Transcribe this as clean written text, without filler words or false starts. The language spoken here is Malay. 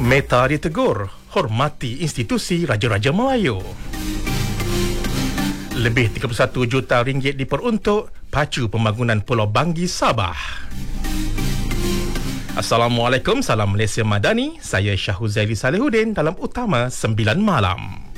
Meta ditegur, hormati institusi Raja-Raja Melayu. Lebih 31 juta ringgit diperuntuk pacu pembangunan Pulau Banggi, Sabah. Assalamualaikum, salam Malaysia Madani. Saya Syahuzaili Salihuddin dalam Utama 9 Malam.